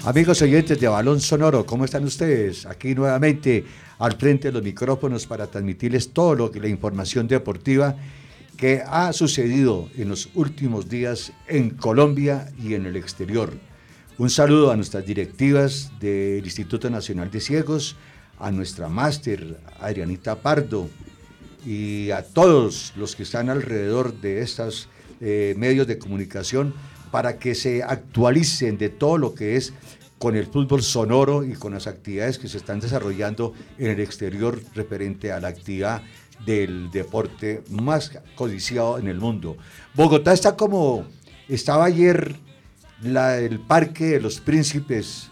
Amigos oyentes de Balón Sonoro, ¿cómo están ustedes? Aquí nuevamente al frente de los micrófonos para transmitirles todo lo que la información deportiva que ha sucedido en los últimos días en Colombia y en el exterior. Un saludo a nuestras directivas del Instituto Nacional de Ciegos, a nuestra máster Adrianita Pardo y a todos los que están alrededor de estos medios de comunicación para que se actualicen de todo lo que es con el fútbol sonoro y con las actividades que se están desarrollando en el exterior referente a la actividad del deporte más codiciado en el mundo. Bogotá está como estaba ayer el Parque de los Príncipes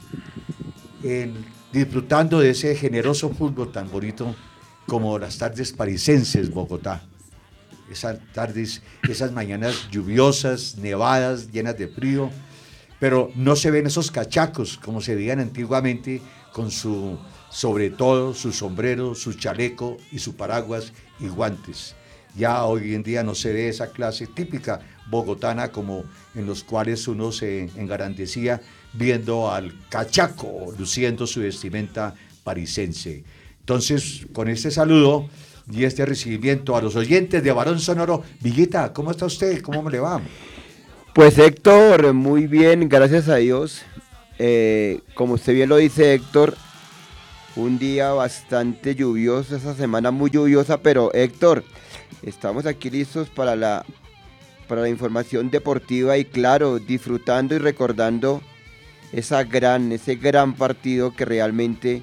disfrutando de ese generoso fútbol tan bonito como las tardes parisenses, Bogotá. Esas tardes, esas mañanas lluviosas, nevadas, llenas de frío, pero no se ven esos cachacos como se veían antiguamente con su, sobre todo, su sombrero, su chaleco y su paraguas y guantes. Ya hoy en día no se ve esa clase típica bogotana como en los cuales uno se engrandecía viendo al cachaco luciendo su vestimenta parisense. Entonces, con este saludo y este recibimiento a los oyentes de Balón Sonoro, Villita, ¿cómo está usted? ¿Cómo le va? Pues Héctor, muy bien, gracias a Dios. Como usted bien lo dice, Héctor, un día bastante lluvioso, esa semana muy lluviosa, pero Héctor, estamos aquí listos para la información deportiva y claro, disfrutando y recordando ese gran partido que realmente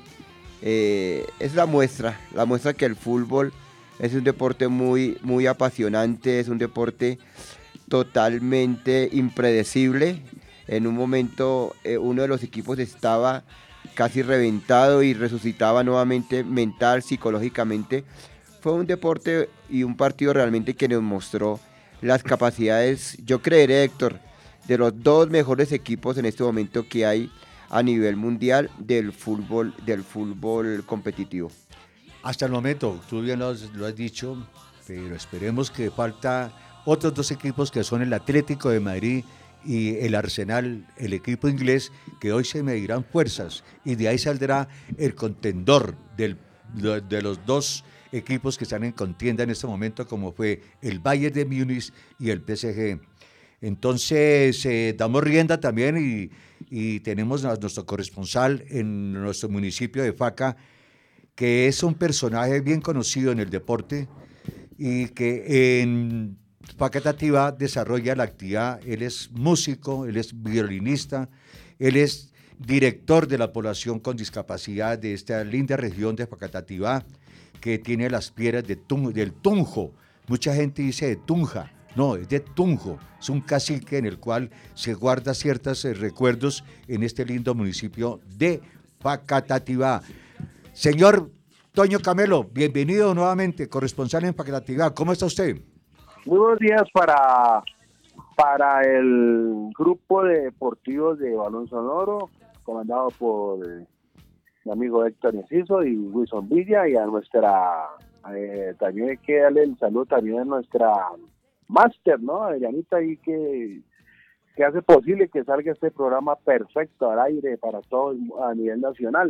es la muestra que el fútbol es un deporte muy, muy apasionante, es un deporte totalmente impredecible. En un momento uno de los equipos estaba casi reventado y resucitaba nuevamente mental, psicológicamente. Fue un deporte y un partido realmente que nos mostró las capacidades, yo creeré, Héctor, de los dos mejores equipos en este momento que hay a nivel mundial del fútbol competitivo. Hasta el momento, tú bien lo has dicho, pero esperemos que falta otros dos equipos que son el Atlético de Madrid y el Arsenal, el equipo inglés, que hoy se medirán fuerzas y de ahí saldrá el contendor de los dos equipos que están en contienda en este momento, como fue el Bayern de Múnich y el PSG. Entonces, damos rienda también y tenemos a nuestro corresponsal en nuestro municipio de Faca, que es un personaje bien conocido en el deporte y que en Facatativá desarrolla la actividad. Él es músico, él es violinista, él es director de la población con discapacidad de esta linda región de Facatativá, que tiene las piedras del Tunjo. Mucha gente dice de Tunja, no, es de Tunjo, es un cacique en el cual se guarda ciertos recuerdos en este lindo municipio de Facatativá. Señor Toño Camelo, bienvenido nuevamente, corresponsal en Facatativá. ¿Cómo está usted? Muy buenos días para el grupo de deportivos de Balón Sonoro, comandado por mi amigo Héctor Enciso y Wilson Villa, y a nuestra, también hay que darle el saludo también a nuestra máster, ¿no? Adrianita, ahí que hace posible que salga este programa perfecto al aire para todos a nivel nacional.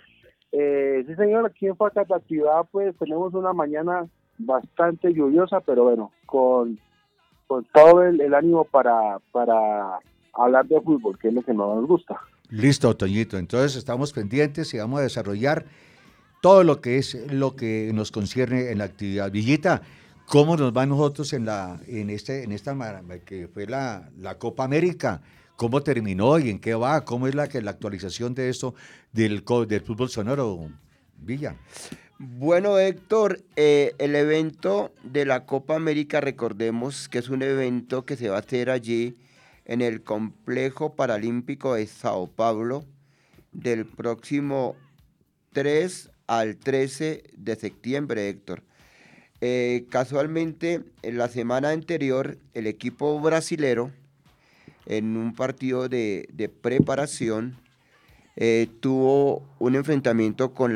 Sí, señor, aquí en Facatativá pues tenemos una mañana bastante lluviosa, pero bueno, con todo el ánimo para hablar de fútbol, que es lo que nos gusta. Listo, Toñito. Entonces estamos pendientes y vamos a desarrollar todo lo que es lo que nos concierne en la actividad. Villita, ¿cómo nos va a nosotros en esta que fue la Copa América? ¿Cómo terminó y en qué va? ¿Cómo es la actualización de esto del fútbol sonoro, Villa? Bueno, Héctor, el evento de la Copa América, recordemos que es un evento que se va a hacer allí en el Complejo Paralímpico de Sao Paulo del próximo 3 al 13 de septiembre, Héctor. Casualmente, en la semana anterior, el equipo brasilero, en un partido de preparación, tuvo un enfrentamiento con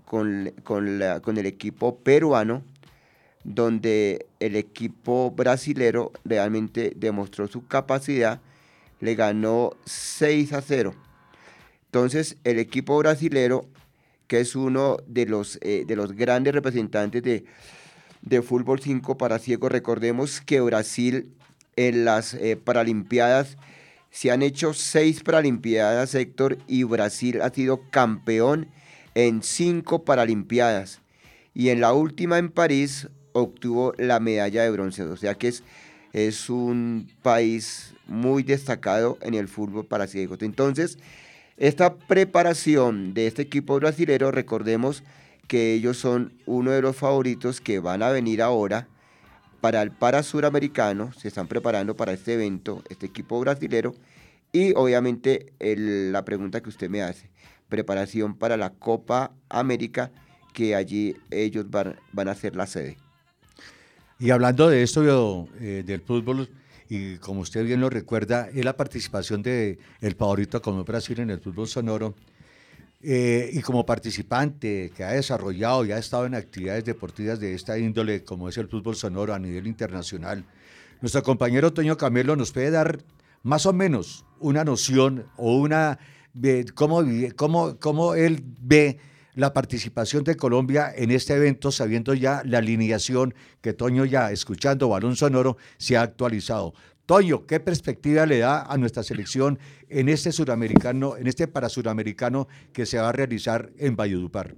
el equipo peruano, donde el equipo brasilero realmente demostró su capacidad, le ganó 6-0. Entonces, el equipo brasilero, que es uno de los grandes representantes de fútbol 5 para ciegos, recordemos que Brasil en las Paralimpiadas se han hecho 6 Paralimpiadas, Héctor, y Brasil ha sido campeón en 5 Paralimpiadas. Y en la última en París obtuvo la medalla de bronce. O sea que es un país muy destacado en el fútbol para ciegos. Entonces, esta preparación de este equipo brasilero, recordemos que ellos son uno de los favoritos que van a venir ahora para el Parasuramericano. Se están preparando para este evento, este equipo brasilero. Y obviamente la pregunta que usted me hace, preparación para la Copa América, que allí ellos van a ser la sede. Y hablando de esto del fútbol, y como usted bien lo recuerda, es la participación del favorito como Brasil en el fútbol sonoro. Y como participante que ha desarrollado y ha estado en actividades deportivas de esta índole, como es el fútbol sonoro a nivel internacional, nuestro compañero Toño Camelo nos puede dar más o menos una noción o una de cómo él ve la participación de Colombia en este evento, sabiendo ya la alineación que Toño, ya escuchando Balón Sonoro, se ha actualizado. Toño, ¿qué perspectiva le da a nuestra selección en este suramericano, en este parasuramericano que se va a realizar en Valledupar?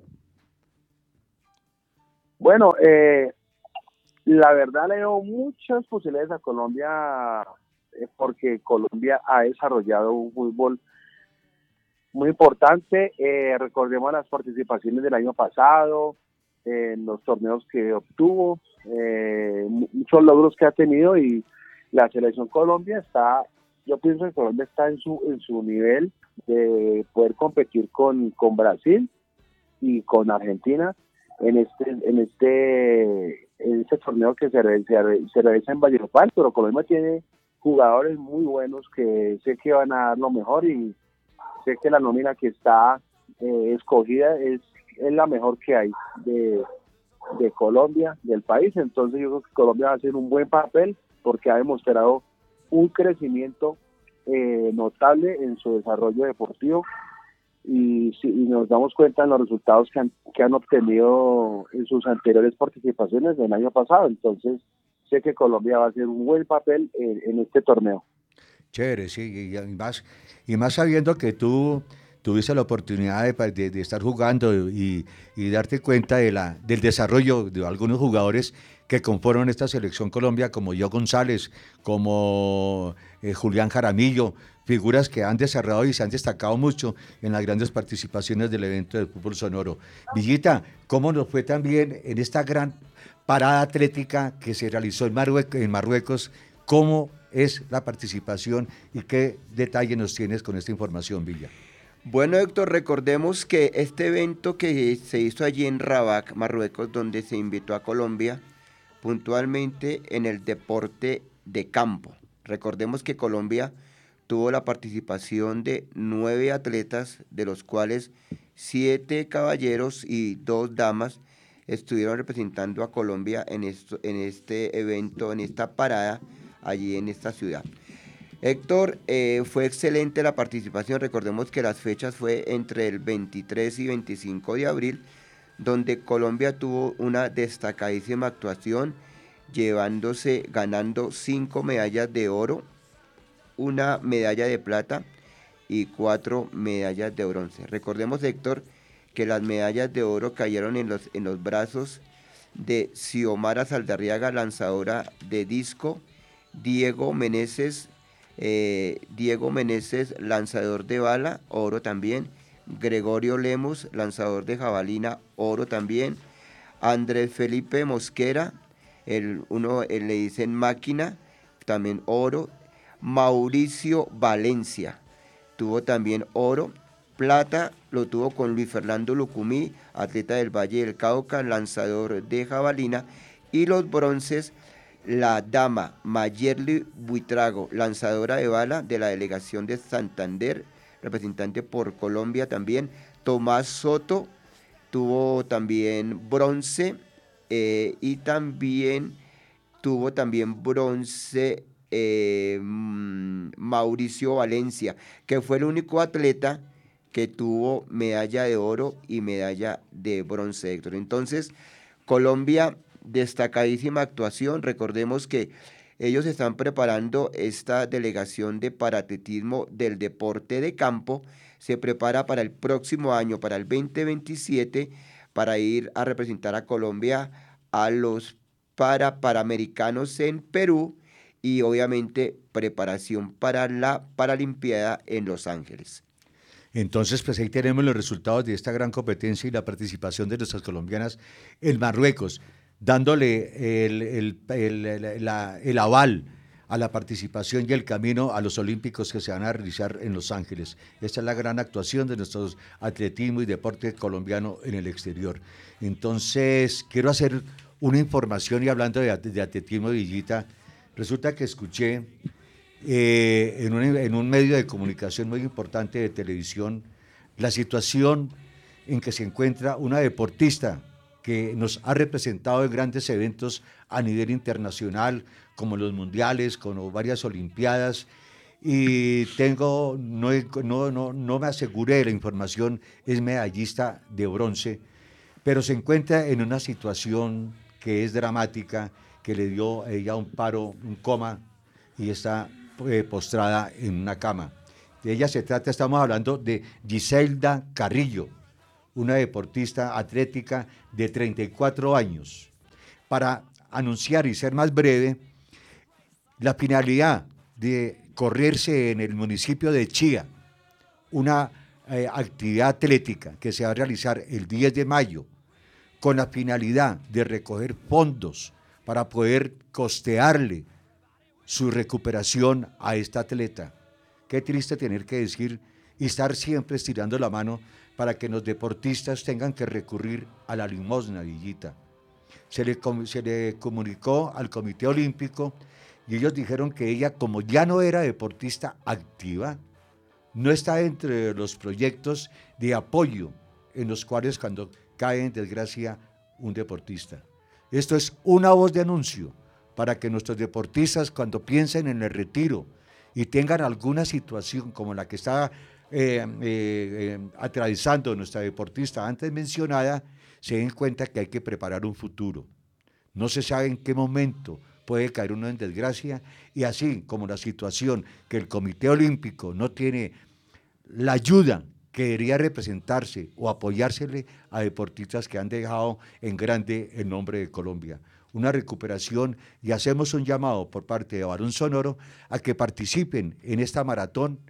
Bueno, la verdad le doy muchas posibilidades a Colombia porque Colombia ha desarrollado un fútbol muy importante. Recordemos las participaciones del año pasado, en los torneos que obtuvo, muchos logros que ha tenido, y la selección Colombia está, yo pienso que Colombia está en su nivel de poder competir con Brasil y con Argentina en este torneo que se realiza en Valledupar. Pero Colombia tiene jugadores muy buenos que sé que van a dar lo mejor, y sé que la nómina que está escogida es la mejor que hay de Colombia, del país. Entonces yo creo que Colombia va a hacer un buen papel porque ha demostrado un crecimiento notable en su desarrollo deportivo, y nos damos cuenta en los resultados que han obtenido en sus anteriores participaciones del año pasado. Entonces sé que Colombia va a hacer un buen papel en este torneo. Chévere, sí, y más sabiendo que tú tuviste la oportunidad de estar jugando y darte cuenta del desarrollo de algunos jugadores que conforman esta selección Colombia, como Yo González, como Julián Jaramillo, figuras que han desarrollado y se han destacado mucho en las grandes participaciones del evento del fútbol sonoro. Villita, ¿cómo nos fue también en esta gran parada atlética que se realizó en Marruecos? ¿Cómo es la participación y qué detalle nos tienes con esta información, Villa? Bueno, Héctor, recordemos que este evento que se hizo allí en Rabat, Marruecos, donde se invitó a Colombia, puntualmente en el deporte de campo. Recordemos que Colombia tuvo la participación de 9 atletas, de los cuales 7 caballeros y 2 damas estuvieron representando a Colombia en este evento, en esta parada, allí en esta ciudad. Héctor, fue excelente la participación. Recordemos que las fechas fue entre el 23 y 25 de abril, donde Colombia tuvo una destacadísima actuación, ganando 5 medallas de oro, 1 medalla de plata y 4 medallas de bronce. Recordemos, Héctor, que las medallas de oro cayeron en los brazos de Xiomara Saldarriaga, lanzadora de disco, Diego Meneses, lanzador de bala, oro también, Gregorio Lemos, lanzador de jabalina, oro también, Andrés Felipe Mosquera, le dicen máquina, también oro, Mauricio Valencia tuvo también oro, plata lo tuvo con Luis Fernando Lucumí, atleta del Valle del Cauca, lanzador de jabalina, y los bronces, la dama Mayerly Buitrago, lanzadora de bala de la delegación de Santander, representante por Colombia también. Tomás Soto tuvo también bronce, y también tuvo bronce Mauricio Valencia, que fue el único atleta que tuvo medalla de oro y medalla de bronce, Héctor. Entonces, Colombia, destacadísima actuación. Recordemos que ellos están preparando esta delegación de paratletismo del deporte de campo. Se prepara para el próximo año, para el 2027, para ir a representar a Colombia a los Panamericanos en Perú y obviamente preparación para la Paralimpiada en Los Ángeles. Entonces, pues ahí tenemos los resultados de esta gran competencia y la participación de nuestras colombianas en Marruecos, dándole el aval a la participación y el camino a los Olímpicos que se van a realizar en Los Ángeles. Esta es la gran actuación de nuestro atletismo y deporte colombiano en el exterior. Entonces, quiero hacer una información y hablando de atletismo, Villita, resulta que escuché en un medio de comunicación muy importante de televisión la situación en que se encuentra una deportista que nos ha representado en grandes eventos a nivel internacional, como los mundiales, como varias olimpiadas, y no me aseguré la información, es medallista de bronce, pero se encuentra en una situación que es dramática, que le dio a ella un paro, un coma, y está postrada en una cama. De ella se trata, estamos hablando de Giselda Carrillo, una deportista atlética de 34 años. Para anunciar y ser más breve, la finalidad de correrse en el municipio de Chía, una actividad atlética que se va a realizar el 10 de mayo, con la finalidad de recoger fondos para poder costearle su recuperación a esta atleta. Qué triste tener que decir y estar siempre estirando la mano para que los deportistas tengan que recurrir a la limosna, Villita. Se le comunicó al Comité Olímpico y ellos dijeron que ella, como ya no era deportista activa, no está entre los proyectos de apoyo en los cuales cuando cae en desgracia un deportista. Esto es una voz de anuncio para que nuestros deportistas, cuando piensen en el retiro y tengan alguna situación como la que está atravesando nuestra deportista antes mencionada, se den cuenta que hay que preparar un futuro. No se sabe en qué momento puede caer uno en desgracia, y así como la situación que el Comité Olímpico no tiene la ayuda que debería representarse o apoyársele a deportistas que han dejado en grande el nombre de Colombia. Una recuperación, y hacemos un llamado por parte de Balón Sonoro a que participen en esta maratón.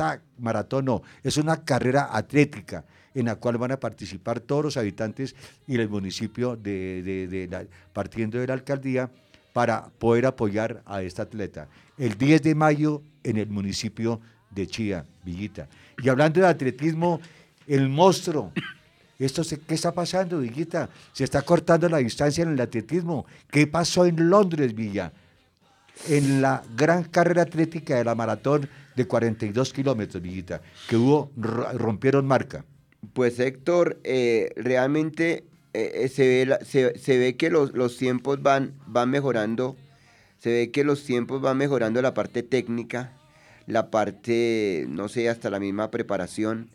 Es una carrera atlética en la cual van a participar todos los habitantes y el municipio partiendo de la alcaldía para poder apoyar a esta atleta. El 10 de mayo en el municipio de Chía, Villita. Y hablando de atletismo, el monstruo. ¿Qué está pasando, Villita? Se está cortando la distancia en el atletismo. ¿Qué pasó en Londres, Villa? En la gran carrera atlética de la maratón de 42 kilómetros, Villita, que rompieron marca. Pues Héctor, realmente se ve que los tiempos van mejorando, se ve que los tiempos van mejorando la parte técnica, la parte, no sé, hasta la misma preparación,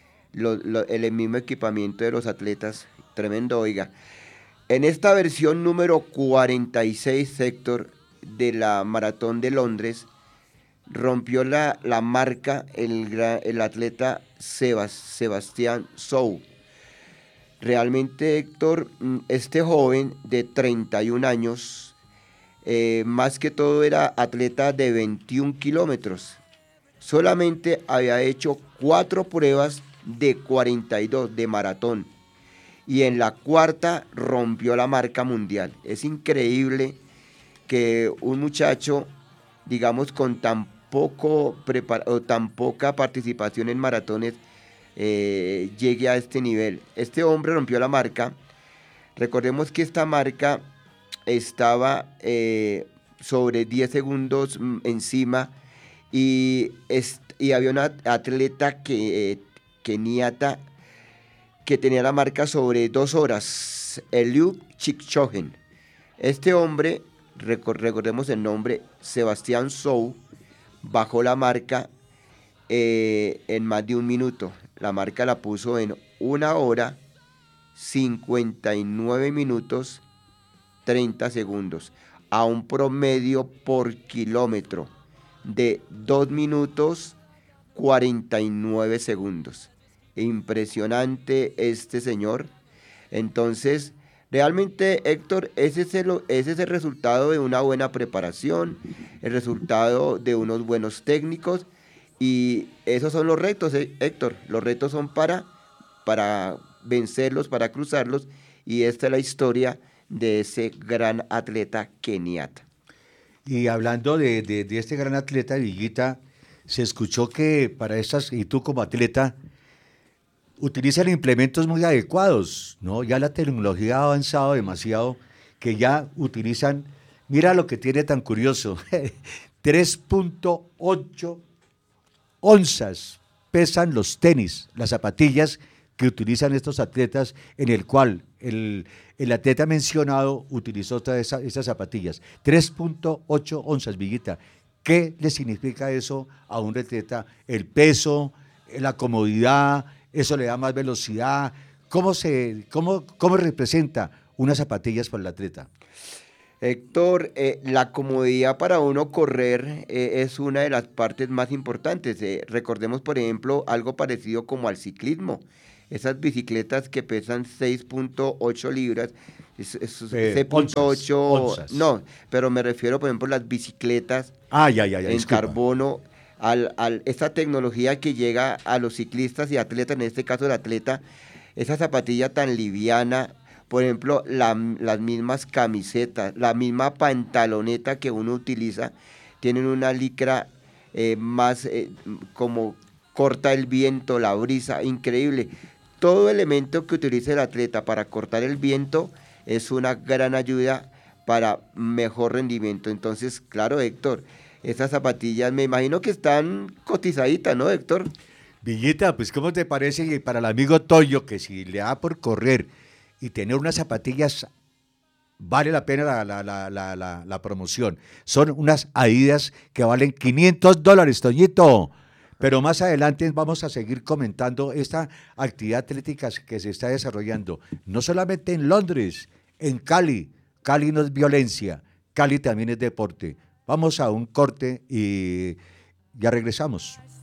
el mismo equipamiento de los atletas, tremendo, oiga. En esta versión número 46, Héctor, de la Maratón de Londres, rompió la marca el atleta Sebastián Sou. Realmente, Héctor, este joven de 31 años, más que todo era atleta de 21 kilómetros. Solamente había hecho 4 pruebas de 42 de maratón y en la cuarta rompió la marca mundial. Es increíble que un muchacho, digamos, con tan poca participación en maratones llegue a este nivel. Este hombre rompió la marca. Recordemos que esta marca estaba sobre 10 segundos encima y había una atleta keniata que tenía la marca sobre 2 horas, Eliud Kipchoge. Este hombre, recordemos el nombre, Sebastián Sou, bajó la marca en más de un minuto. La marca la puso en 1 hora, 59 minutos, 30 segundos, a un promedio por kilómetro de 2 minutos, 49 segundos. Impresionante este señor. Entonces, realmente, Héctor, ese es el resultado de una buena preparación, el resultado de unos buenos técnicos, y esos son los retos, Héctor. Los retos son para vencerlos, para cruzarlos, y esta es la historia de ese gran atleta keniata. Y hablando de este gran atleta, Villita, se escuchó que para estas, y tú como atleta, utilizan implementos muy adecuados, ¿no? Ya la tecnología ha avanzado demasiado, que ya utilizan, mira lo que tiene tan curioso, 3.8 onzas pesan los tenis, las zapatillas que utilizan estos atletas, en el cual el atleta mencionado utilizó todas esas zapatillas. 3.8 onzas, Villita. ¿Qué le significa eso a un atleta? El peso, la comodidad, eso le da más velocidad. ¿Cómo representa unas zapatillas para el atleta? Héctor, la comodidad para uno correr es una de las partes más importantes. Recordemos, por ejemplo, algo parecido como al ciclismo. Esas bicicletas que pesan 6.8 libras, 6.8, onzas. no, pero me refiero, por ejemplo, a las bicicletas Ya, en disculpa. carbono, esta tecnología que llega a los ciclistas y atletas, en este caso el atleta, esa zapatilla tan liviana. Por ejemplo, las mismas camisetas, la misma pantaloneta que uno utiliza, tienen una licra más como corta el viento, la brisa, increíble. Todo elemento que utilice el atleta para cortar el viento es una gran ayuda para mejor rendimiento. Entonces, claro, Héctor, estas zapatillas me imagino que están cotizaditas, ¿no, Héctor? Villita, pues ¿cómo te parece para el amigo Toyo que si le da por correr y tener unas zapatillas, vale la pena la promoción? Son unas Adidas que valen $500, Toñito. Pero más adelante vamos a seguir comentando esta actividad atlética que se está desarrollando, no solamente en Londres, en Cali. Cali no es violencia, Cali también es deporte. Vamos a un corte y ya regresamos.